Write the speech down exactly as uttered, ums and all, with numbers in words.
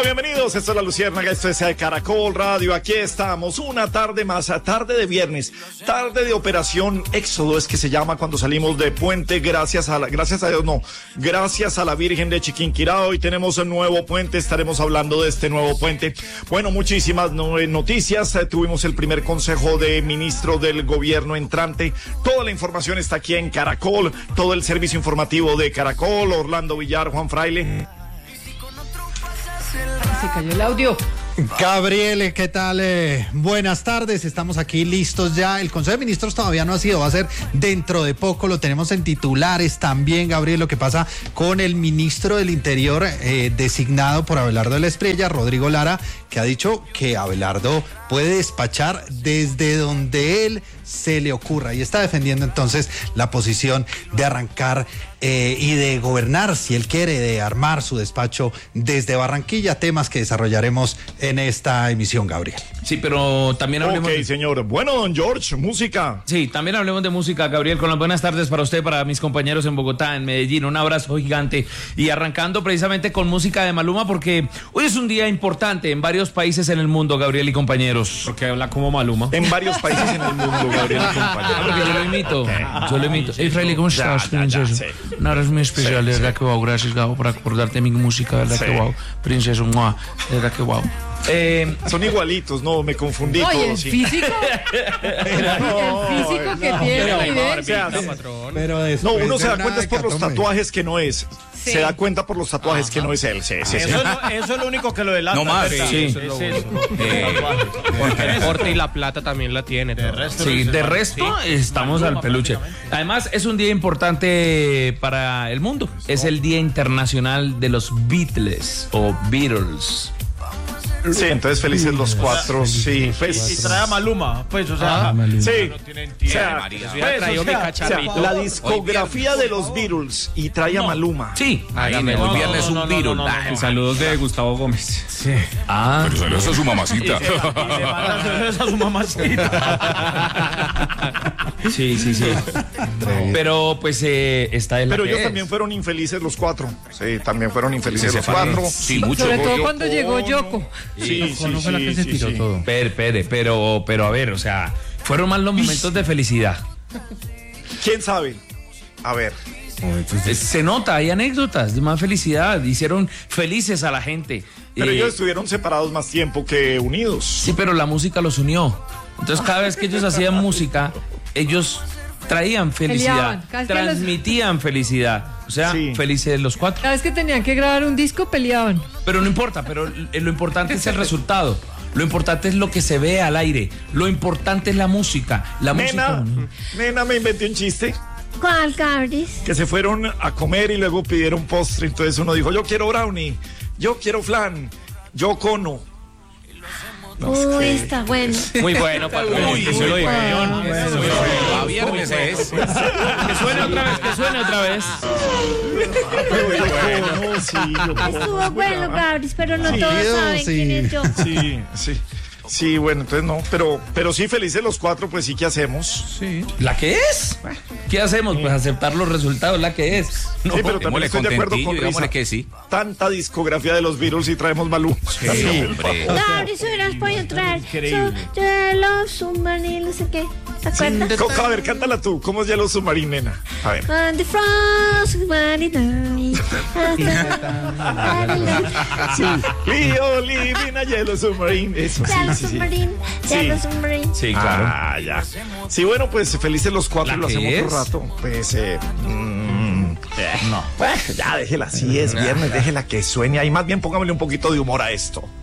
bienvenidos, esto es La Luciérnaga, esto es Caracol Radio, aquí estamos, una tarde más, tarde de viernes, tarde de Operación Éxodo, es que se llama cuando salimos de puente, gracias a la, gracias a Dios, no, gracias a la Virgen de Chiquinquirá. Hoy tenemos un nuevo puente, estaremos hablando de este nuevo puente. Bueno, muchísimas noticias, eh, tuvimos el primer consejo de ministro del gobierno entrante, toda la información está aquí en Caracol, todo el servicio informativo de Caracol, Orlando Villar, Juan Fraile. Se cayó el audio. Gabriel, ¿qué tal? Eh, buenas tardes, estamos aquí listos ya. El Consejo de Ministros todavía no ha sido, va a ser dentro de poco, lo tenemos en titulares también, Gabriel, lo que pasa con el ministro del Interior eh, designado por Abelardo de la Espriella, Rodrigo Lara, que ha dicho que Abelardo puede despachar desde donde él se le ocurra y está defendiendo entonces la posición de arrancar eh, y de gobernar, si él quiere, de armar su despacho desde Barranquilla, temas que desarrollaremos en esta emisión, Gabriel. Sí, pero también hablemos... Ok, de... señor. Bueno, don George, música. Sí, también hablemos de música, Gabriel, con las buenas tardes para usted, para mis compañeros en Bogotá, en Medellín, un abrazo gigante y arrancando precisamente con música de Maluma porque hoy es un día importante en varios países en el mundo, Gabriel y compañeros. Porque habla como Maluma. En varios países en el mundo, Gabriel y compañeros. Porque yo lo imito, yo lo imito. Hey, Fraile, ¿cómo estás? Ya, ya, ya, sí. No, eres muy especial, de verdad que wow, gracias, Gabo, por acordarte mi música, de verdad Sí. que wow, princesa, mua, de verdad que wow. Eh, son igualitos, no, me confundí No, y todo. el Sí. físico, No, el físico que no, tiene, pero, Miguel. o sea, Pero no, uno después se de da una cuenta es por los hecatombe. tatuajes que no es. Sí. Se da cuenta por los tatuajes que no es él. Sí, sí, sí. Eso, es lo, eso es lo único que lo delata. No más, ¿verdad? sí. Eso es lo único. Porque el corte y la plata también la tiene. De resto, Sí, de resto estamos al peluche. Además, es un día importante para el mundo. Es el Día Internacional de los Beatles o Beatles. Sí, entonces felices los cuatro. Sí, pues. Y trae a Maluma, pues, o sea. Sí. No tienen O sea, tiempo. María. Pues, o o sea, sea, mi o sea, cacharrito. la discografía de los Beatles y trae a Maluma. Sí. Hágame, hoy viernes no, no, un no, virus. no, no, no, Ah, no. Saludos de Gustavo Gómez. Sí. Ah, Pero saludos a su mamacita. Y le manda saludos a su mamacita. sí, sí, sí. Pero pues eh, esta es la Pero que ellos es. también fueron infelices los cuatro. Sí, también fueron infelices Se los separan. cuatro. Sí, mucho. Sobre todo Yo- cuando llegó Yoko. Sí, sí, No fue la que se sí, tiró sí. todo. Pere, pere, pero, pero a ver, o sea, fueron más los momentos de felicidad. ¿Quién sabe? A ver. Eh, Se nota, hay anécdotas de más felicidad. Hicieron felices a la gente. Pero Eh, ellos estuvieron separados más tiempo que unidos. Sí, pero la música los unió. Entonces, cada vez que ellos hacían música, ellos traían felicidad, Peleaban, casi que los- transmitían felicidad. O sea, Sí. felices los cuatro. Cada vez que tenían que grabar un disco, peleaban. Pero no importa, pero eh, lo importante es el resultado. Lo importante es lo que se ve al aire. Lo importante es la música. La Nena, música. nena, me inventé un chiste. ¿Cuál, Cabris? Que se fueron a comer y luego pidieron postre. Entonces uno dijo, yo quiero brownie, yo quiero flan, yo cono. Uy, está bueno. Muy bueno, patrón. Uy, Que se lo uy, dijeron. A viernes es. Que suene otra vez, que suene otra vez. Yo cono, sí, yo cono. Estuvo bueno, Cabris, pero no Sí, todos saben sí. quién es yo. Sí, sí. Sí, bueno, entonces no, pero, pero sí, felices los cuatro, pues sí, ¿qué hacemos? Sí. ¿La que es? ¿Qué hacemos? Pues aceptar los resultados, la que es. No, Sí, pero también Démosle estoy de acuerdo contentillo, con digámosle Risa. que sí. Tanta discografía de los Beatles y traemos Maluma. Sí, hombre. Cabris, hubieras podido traer. So, Yellow Submarine, no sé qué. ¿Te acuerdas? Co- A ver, cántala tú. ¿Cómo es Yellow Submarine, nena? A ver. And the frost when it died. Sí. Leo, living a Yellow Submarine. Eso, sí, Yellow sí, sí. Submarine, Yellow Sí. Submarine. Sí, claro. Ah, ya. Sí, bueno, pues felices los cuatro y ¿La lo que hacemos es? otro rato. Pues, eh. mm, No. bueno, ya déjela así, es viernes, déjela que sueñe ahí. Más bien póngamele un poquito de humor a esto.